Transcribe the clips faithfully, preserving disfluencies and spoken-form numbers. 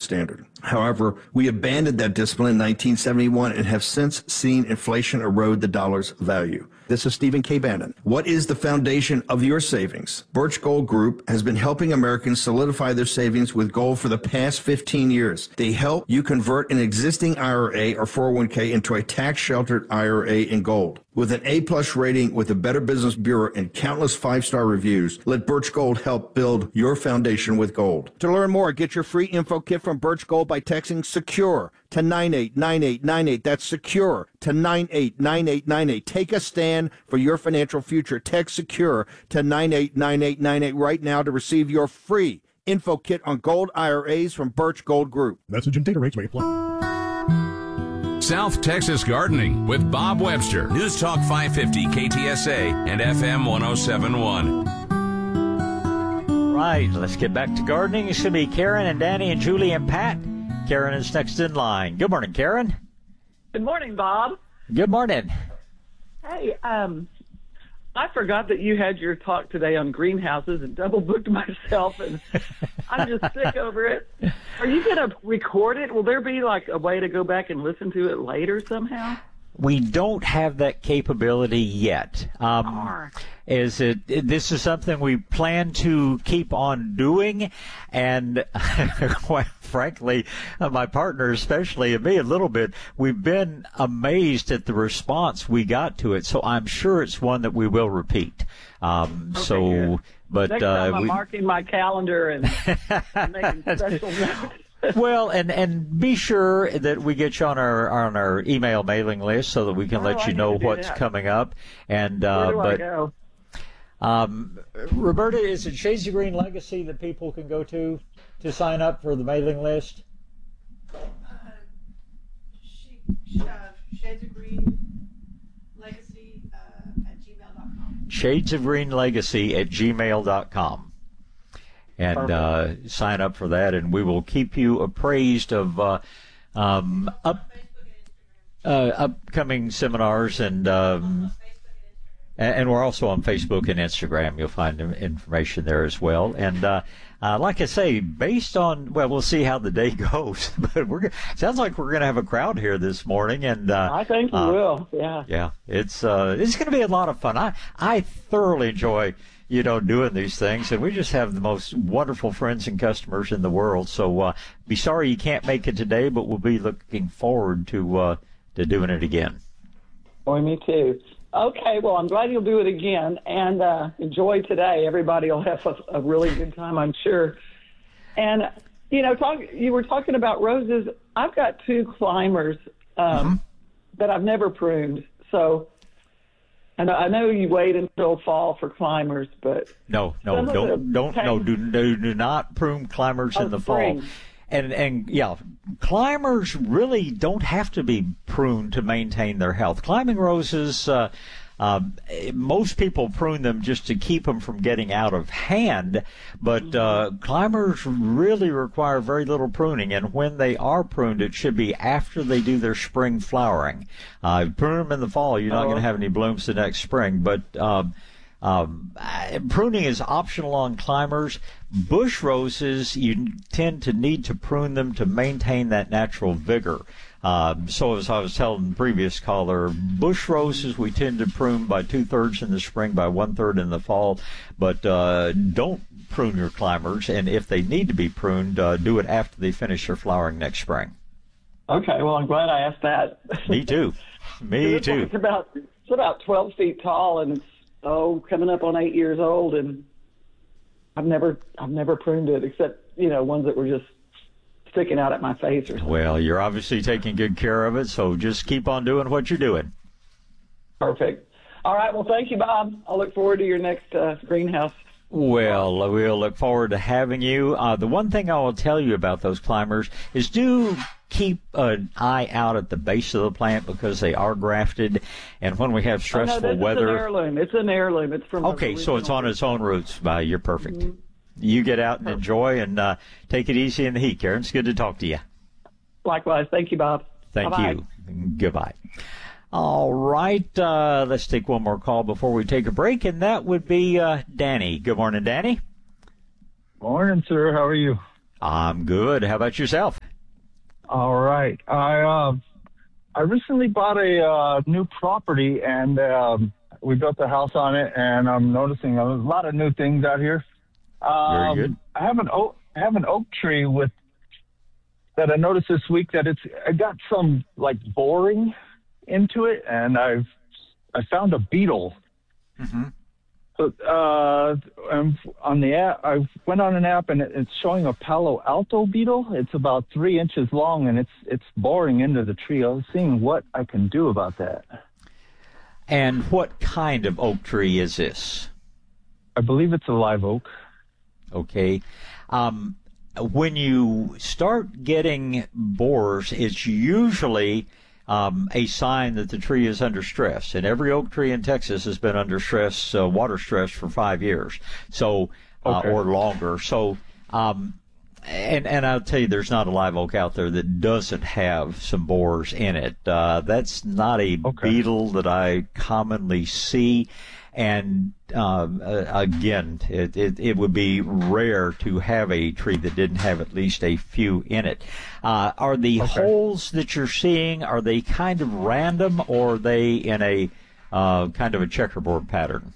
standard. However, we abandoned that discipline in nineteen seventy-one and have since seen inflation erode the dollar's value. This is Stephen K. Bannon. What is the foundation of your savings? Birch Gold Group has been helping Americans solidify their savings with gold for the past fifteen years. They help you convert an existing I R A or four oh one k into a tax-sheltered I R A in gold. With an A-plus rating with the Better Business Bureau and countless five-star reviews, let Birch Gold help build your foundation with gold. To learn more, get your free info kit from Birch Gold by texting SECURE to nine eight nine eight nine eight. That's SECURE to nine eight nine eight nine eight. Take a stand for your financial future. Text SECURE to nine eight nine eight nine eight right now to receive your free info kit on gold I R As from Birch Gold Group. Message and data rates may apply. South Texas Gardening with Bob Webster. News Talk five fifty K T S A and F M one oh seven point one. Right, let's get back to gardening. It's going to be Karen and Danny and Julie and Pat. Karen is next in line. Good morning, Karen. Good morning, Bob. Good morning. Hey, um, I forgot that you had your talk today on greenhouses and double booked myself, and I'm just sick over it. Are you going to record it? Will there be like a way to go back and listen to it later somehow? We don't have that capability yet. Um, is it? This is something we plan to keep on doing, and quite frankly, uh, my partner, especially, and me a little bit, we've been amazed at the response we got to it. So I'm sure it's one that we will repeat. Um, okay, so, good. but next uh, time I'm we, marking my calendar and making special notes. Well, and, and be sure that we get you on our on our email mailing list so that we can oh, let I you know need to do what's that. coming up. And uh, Where do but I go? Um, Roberta, is it Shades of Green Legacy that people can go to to sign up for the mailing list? Uh, sh- uh, Shades of Green Legacy uh, at gmail dot com. Shades of Green Legacy at gmail dot com. And uh, sign up for that, and we will keep you appraised of uh, um, up, uh, upcoming seminars, and um, and we're also on Facebook and Instagram. You'll find information there as well. And uh, uh, like I say, based on, well, we'll see how the day goes. But we're sounds like we're going to have a crowd here this morning, and uh, I think we uh, will. Yeah. Yeah, it's uh, it's going to be a lot of fun. I I thoroughly enjoy, you know, doing these things, and we just have the most wonderful friends and customers in the world. So uh, be sorry you can't make it today, but we'll be looking forward to uh, to doing it again. Boy, me too. Okay, well, I'm glad you'll do it again, and uh, enjoy today. Everybody will have a, a really good time, I'm sure. And, you know, talk, you were talking about roses. I've got two climbers um, mm-hmm. that I've never pruned. So and I know you wait until fall for climbers, but no, no, don't, don't, no, do, do, do not prune climbers oh, in the spring. fall. And, and yeah, climbers really don't have to be pruned to maintain their health. Climbing roses, uh, uh, most people prune them just to keep them from getting out of hand, but uh, climbers really require very little pruning, and when they are pruned, it should be after they do their spring flowering. Uh, prune them in the fall, you're not oh. going to have any blooms the next spring, but um, Um, pruning is optional on climbers. Bush roses, you tend to need to prune them to maintain that natural vigor. Uh, so as I was telling the previous caller, bush roses we tend to prune by two-thirds in the spring, by one-third in the fall. But uh, don't prune your climbers, and if they need to be pruned, uh, do it after they finish their flowering next spring. Okay, well, I'm glad I asked that. Me too. Me it's too. It's about, it's about twelve feet tall, and it's oh, coming up on eight years old, and I've never, I've never pruned it except, you know, ones that were just sticking out at my face or something. Well, you're obviously taking good care of it, so just keep on doing what you're doing. Perfect. All right. Well, thank you, Bob. I'll look forward to your next uh, greenhouse. Well, we'll look forward to having you. Uh, the one thing I will tell you about those climbers is do keep an eye out at the base of the plant because they are grafted, and when we have stressful oh, no, this weather, is an heirloom. It's an heirloom. It's from okay, so it's on its own roots. Uh, you're perfect. Mm-hmm. You get out and enjoy, and uh, take it easy in the heat, Karen. It's good to talk to you. Likewise. Thank you, Bob. Thank Bye-bye. you. Goodbye. All right, uh, let's take one more call before we take a break, and that would be uh, Danny. Good morning, Danny. Morning, sir. How are you? I'm good. How about yourself? right. I uh, I recently bought a uh, new property, and um, we built a house on it, and I'm noticing a lot of new things out here. Um, Very good. I have an oak, I have an oak tree with that I noticed this week that it's I got some like boring into it, and I've I found a beetle. Mm-hmm. So, uh, um, on the app, I went on an app, and it, it's showing a Palo Alto beetle. It's about three inches long, and it's it's boring into the tree. I was seeing what I can do about that. And what kind of oak tree is this? I believe it's a live oak. Okay. Um, when you start getting borers, it's usually um, a sign that the tree is under stress. And every oak tree in Texas has been under stress, uh, water stress, for five years, so uh, Okay. or longer. So, um, and and I'll tell you, there's not a live oak out there that doesn't have some borers in it. Uh, that's not a Okay. beetle that I commonly see. And um, uh, again, it, it, it would be rare to have a tree that didn't have at least a few in it. Uh, are the Okay. holes that you're seeing, are they kind of random, or are they in a uh, kind of a checkerboard pattern?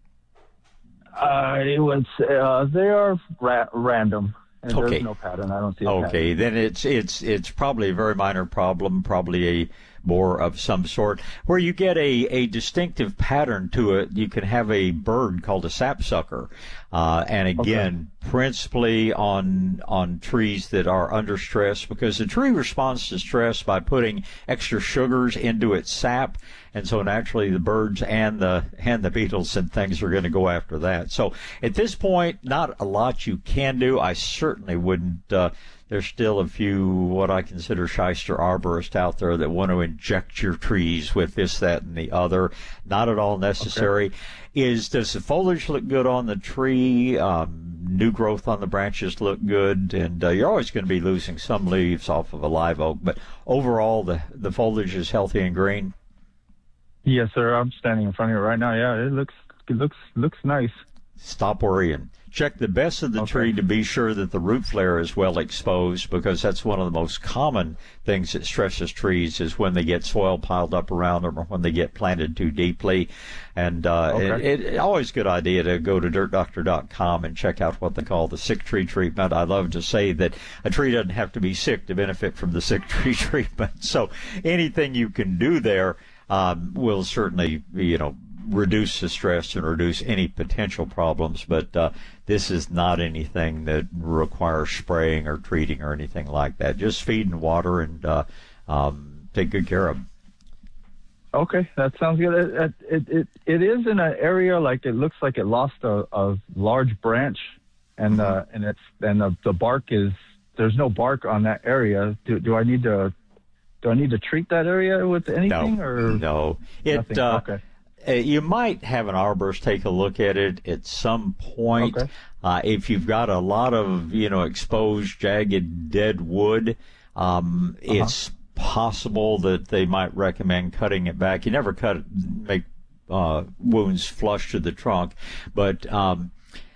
Uh, it was. Uh, they are ra- random. And Okay. There's no pattern. I don't see a pattern. Okay, then it's it's it's probably a very minor problem, probably a borer of some sort. Where you get a, a distinctive pattern to it, you can have a bird called a sapsucker, uh, and again, principally on on trees that are under stress, because the tree responds to stress by putting extra sugars into its sap, and so naturally the birds and the and the beetles and things are going to go after that. So at this point, not a lot you can do. I certainly wouldn't. Uh, There's still a few what I consider shyster arborists out there that want to inject your trees with this, that, and the other. Not at all necessary. Okay. Is does the foliage look good on the tree? Um, new growth on the branches look good, and uh, you're always going to be losing some leaves off of a live oak. But overall, the the foliage is healthy and green. Yes, sir. I'm standing in front of it right now. Yeah, it looks it looks looks nice. Stop worrying. Check the best of the Okay. tree to be sure that the root flare is well exposed, because that's one of the most common things that stresses trees is when they get soil piled up around them or when they get planted too deeply. And uh, Okay. it, it always a good idea to go to dirt doctor dot com and check out what they call the sick tree treatment. I love to say that a tree doesn't have to be sick to benefit from the sick tree treatment. So anything you can do there um, will certainly, you know, reduce the stress and reduce any potential problems, but uh, this is not anything that requires spraying or treating or anything like that. Just feed and water and uh, um, take good care of them. Okay, that sounds good. It it it, it is in an area like it looks like it lost a, a large branch, and uh, and it's and the, the bark is there's no bark on that area. Do do I need to do I need to treat that area with anything no, or no? It nothing? uh, Okay. Uh, you might have an arborist take a look at it at some point. Okay. Uh, if you've got a lot of, you know, exposed, jagged, dead wood, um, Uh-huh. it's possible that they might recommend cutting it back. You never cut it, make uh, wounds flush to the trunk, but um,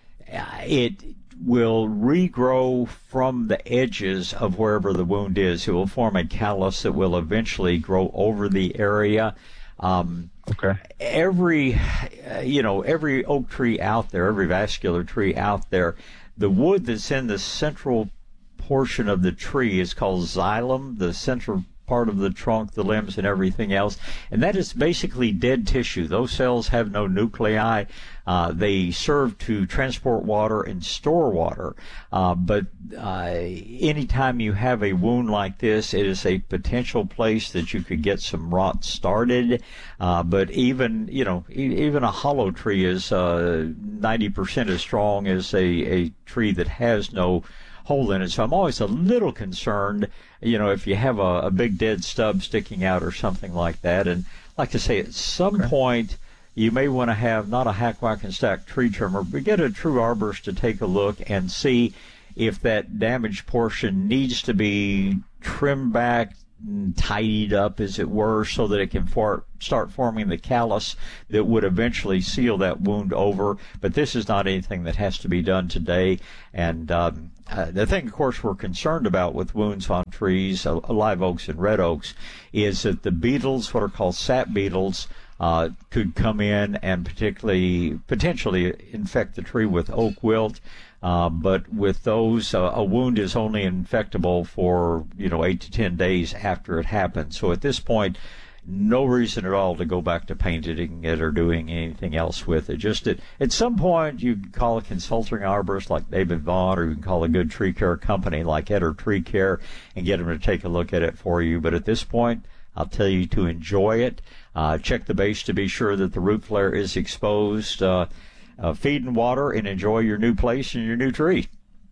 it will regrow from the edges of wherever the wound is. It will form a callus that will eventually grow over the area. Um, Okay. every, uh, you know, every oak tree out there, every vascular tree out there, the wood that's in the central portion of the tree is called xylem, the central part of the trunk, the limbs, and everything else. And that is basically dead tissue. Those cells have no nuclei. Uh, they serve to transport water and store water. Uh, but uh, anytime you have a wound like this, it is a potential place that you could get some rot started. Uh, but even, you know, e- even a hollow tree is uh, ninety percent as strong as a, a tree that has no hole in it. So I'm always a little concerned, you know, if you have a, a big dead stub sticking out or something like that. And like I say, at some Okay. point, you may want to have not a hack, whack, and stack tree trimmer, but get a true arborist to take a look and see if that damaged portion needs to be trimmed back, tidied up, as it were, so that it can for, start forming the callus that would eventually seal that wound over. But this is not anything that has to be done today. And um, uh, the thing, of course, we're concerned about with wounds on trees, uh, live oaks and red oaks, is that the beetles, what are called sap beetles, uh, could come in and particularly potentially infect the tree with oak wilt. Uh, but with those, uh, a wound is only infectable for, you know, eight to ten days after it happens. So at this point, no reason at all to go back to painting it or doing anything else with it. Just at, at some point, you can call a consulting arborist like David Vaughn, or you can call a good tree care company like Etter Tree Care and get them to take a look at it for you. But at this point, I'll tell you to enjoy it. Uh, check the base to be sure that the root flare is exposed. Uh, Uh, feed and water, and enjoy your new place and your new tree.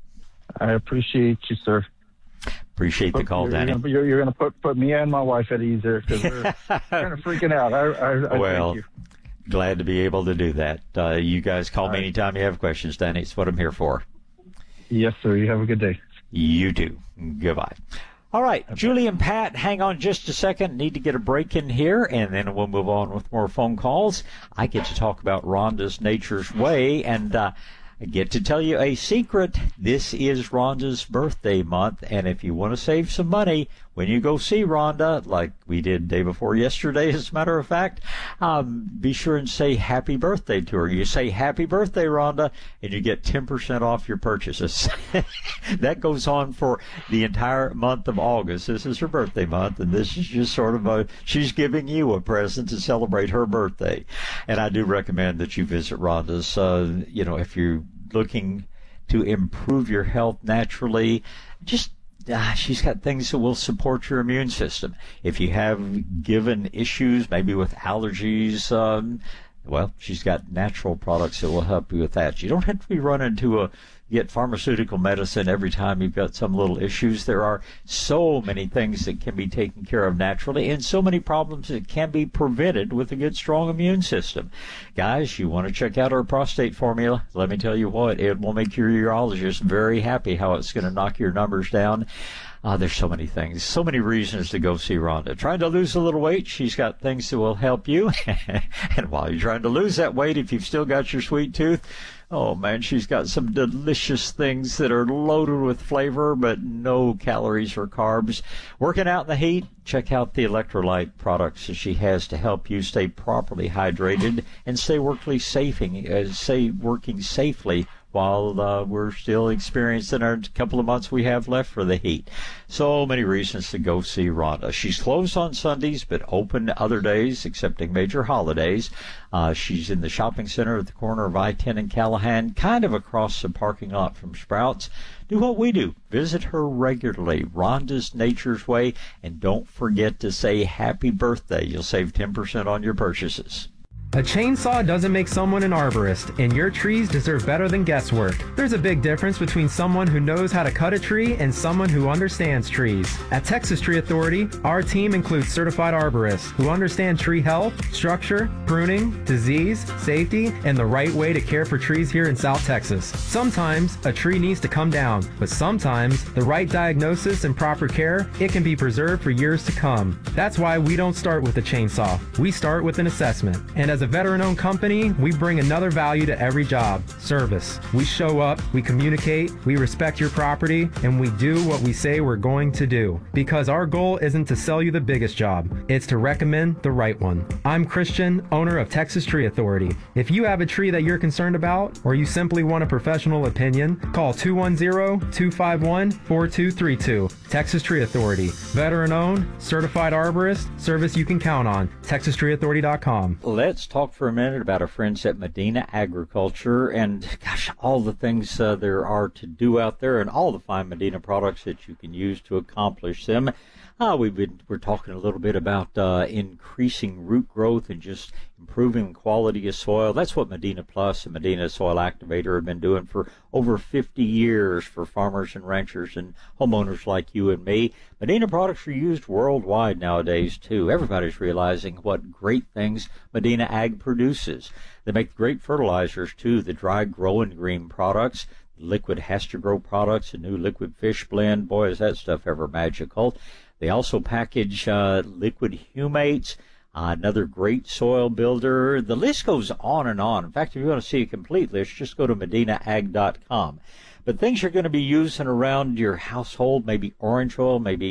I appreciate you, sir. Appreciate the call, you're, Danny. You're, you're, you're going to put, put me and my wife at ease there, because we're kind of freaking out. I, I, I well, thank you. Glad to be able to do that. Uh, you guys call All me right. anytime you have questions, Danny. It's what I'm here for. Yes, sir. You have a good day. You too. Goodbye. All right, Julie and Pat, hang on just a second. Need to get a break in here, and then we'll move on with more phone calls. I get to talk about Rhonda's Nature's Way, and uh, I get to tell you a secret. This is Rhonda's birthday month, and if you want to save some money when you go see Rhonda, like we did day before yesterday, as a matter of fact, um, be sure and say happy birthday to her. You say happy birthday, Rhonda, and you get ten percent off your purchases. That goes on for the entire month of August. This is her birthday month, and this is just sort of a, she's giving you a present to celebrate her birthday. And I do recommend that you visit Rhonda's, uh, you know, if you're looking to improve your health naturally, just Ah, she's got things that will support your immune system. If you have given issues, maybe with allergies, um, well, she's got natural products that will help you with that. You don't have to be running to a get pharmaceutical medicine every time you've got some little issues. There are so many things that can be taken care of naturally, and so many problems that can be prevented with a good, strong immune system. Guys, you want to check out our prostate formula? Let me tell you what, it will make your urologist very happy how it's going to knock your numbers down. Uh, there's so many things, so many reasons to go see Rhonda. Trying to lose a little weight, she's got things that will help you. And while you're trying to lose that weight, if you've still got your sweet tooth, oh man, she's got some delicious things that are loaded with flavor, but no calories or carbs. Working out in the heat, check out the electrolyte products that she has to help you stay properly hydrated and stay working safely, uh, stay working safely while uh, we're still experiencing our couple of months we have left for the heat. So many reasons to go see Rhonda. She's closed on Sundays, but open other days, excepting major holidays. Uh, she's in the shopping center at the corner of I ten and Callahan, kind of across the parking lot from Sprouts. Do what we do. Visit her regularly, Rhonda's Nature's Way, and don't forget to say happy birthday. You'll save ten percent on your purchases. A chainsaw doesn't make someone an arborist, and your trees deserve better than guesswork. There's a big difference between someone who knows how to cut a tree and someone who understands trees. At Texas Tree Authority, our team includes certified arborists who understand tree health, structure, pruning, disease, safety, and the right way to care for trees here in South Texas. Sometimes a tree needs to come down, but sometimes the right diagnosis and proper care, it can be preserved for years to come. That's why we don't start with a chainsaw. We start with an assessment. And as a veteran-owned company, we bring another value to every job: service. We show up, we communicate, we respect your property, and we do what we say we're going to do. Because our goal isn't to sell you the biggest job, it's to recommend the right one. I'm Christian, owner of Texas Tree Authority. If you have a tree that you're concerned about, or you simply want a professional opinion, call two one zero, two five one, four two three two. Texas Tree Authority. Veteran-owned, certified arborist, service you can count on. texas tree authority dot com. Let's talk for a minute about our friends at Medina Agriculture and, gosh, all the things uh, there are to do out there and all the fine Medina products that you can use to accomplish them. Uh, we've been, we're talking a little bit about uh, increasing root growth and just improving the quality of soil. That's what Medina Plus and Medina Soil Activator have been doing for over fifty years for farmers and ranchers and homeowners like you and me. Medina products are used worldwide nowadays, too. Everybody's realizing what great things Medina Ag produces. They make great fertilizers, too, the dry grow and green products, liquid Has to Grow products, a new liquid fish blend. Boy, is that stuff ever magical. They also package uh, liquid humates, uh, another great soil builder. The list goes on and on. In fact, if you want to see a complete list, just go to medina ag dot com. But things you're going to be using around your household, maybe orange oil, maybe